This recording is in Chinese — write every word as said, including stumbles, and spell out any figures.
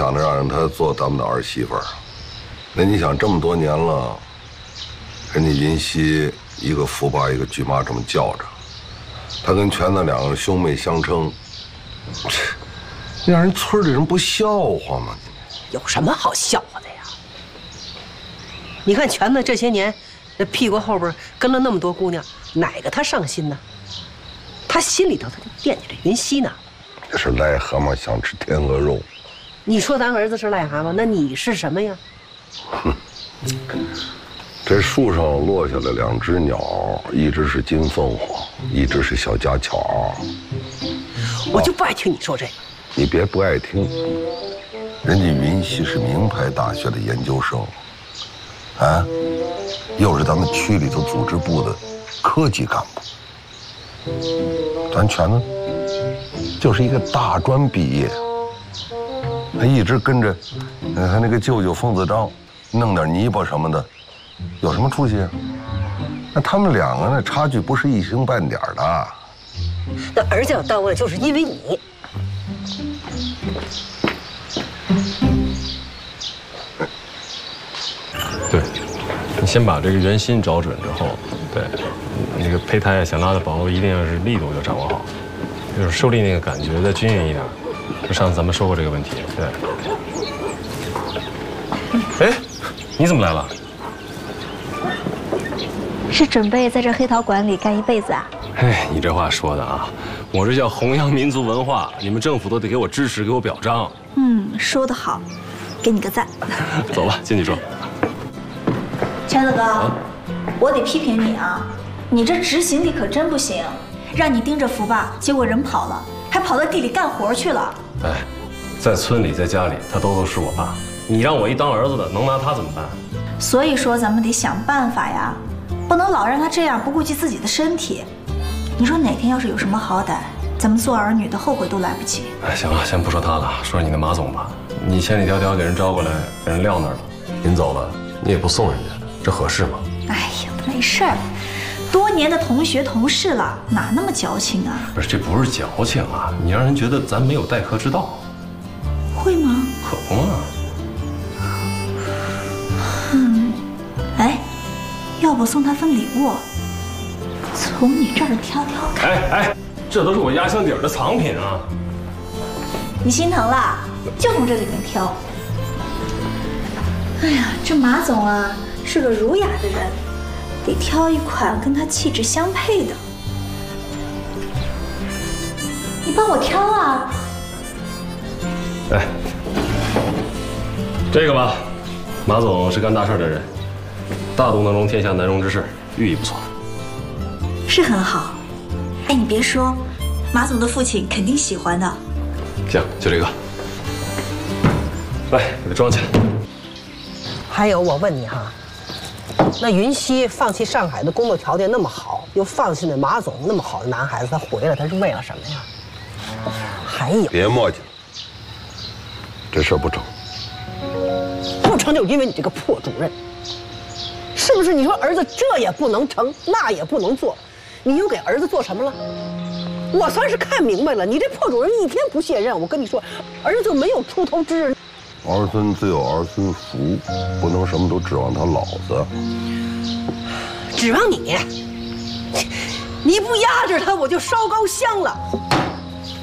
想着让她做咱们的儿媳妇儿。那你想这么多年了，人家云溪一个福爸一个菊妈这么叫着，她跟全子两个兄妹相称，这让人村里人不笑话吗？ 有什么好笑话的呀？你看全子这些年，这屁股后边跟了那么多姑娘，哪个他上心呢？他心里头他就惦记着云溪呢。 这是癞蛤蟆想吃天鹅肉。 你说咱儿子是癞蛤蟆，那你是什么呀？ 哼，这树上落下来两只鸟，一只是金凤凰，一只是小家巧。 我就不爱听你说这个。 你别不爱听，人家云溪是名牌大学的研究生，啊，又是咱们区里头组织部的科级干部。咱全呢，就是一个大专毕业，他一直跟着他那个舅舅封子章，弄点泥巴什么的，有什么出息啊？那他们两个那差距不是一星半点的。 那儿子要耽误了，就是因为你。 对，你先把这个圆心找准之后，对，那个胚胎想拉的薄，一定要是力度要掌握好，就是受力那个感觉再均匀一点。就上次咱们说过这个问题，对。哎，你怎么来了？ 是准备在这黑陶馆里干一辈子啊？ 哎，你这话说的啊，我这叫弘扬民族文化，你们政府都得给我支持，给我表彰。 嗯，说得好，给你个赞。 走吧，进去说。 全子哥，啊、我得批评你啊，你这执行力可真不行，让你盯着福爸，结果人跑了，还跑到地里干活去了。 哎，在村里，在家里，他都都是我爸，你让我一当儿子的，能拿他怎么办？ 所以说，咱们得想办法呀，不能老让他这样不顾及自己的身体。你说哪天要是有什么好歹，咱们做儿女的后悔都来不及。 哎，行了，先不说他了，说你的马总吧。你千里迢迢给人招过来，给人撂那儿了，临走了，你也不送人家，这合适吗？ 哎呀，没事儿，多年的同学同事了，哪那么矫情啊？ 不是，这不是矫情啊，你让人觉得咱没有待客之道。 会吗？ 可不嘛。 嗯，哎，要不送他份礼物？从你这儿挑挑看。 哎哎，这都是我压箱底儿的藏品啊！ 你心疼了，就从这里面挑。哎呀，这马总啊是个儒雅的人，得挑一款跟他气质相配的。你帮我挑啊！ 哎，这个吧，马总是干大事的人，大度能容天下难容之事，寓意不错。 是很好，哎，你别说，马总的父亲肯定喜欢的。 行，就这个，来给他装起来。 还有，我问你哈，那云溪放弃上海的工作条件那么好，又放弃了马总那么好的男孩子，他回来他是为了什么呀？还有， 别磨叽了，这事儿不成。 不成就因为你这个破主任，是不是？你说儿子这也不能成，那也不能做。你又给儿子做什么了？我算是看明白了，你这破主任一天不卸任，我跟你说，儿子就没有出头之日。 儿孙自有儿孙福，不能什么都指望他老子。 指望你？你不压着他，我就烧高香了。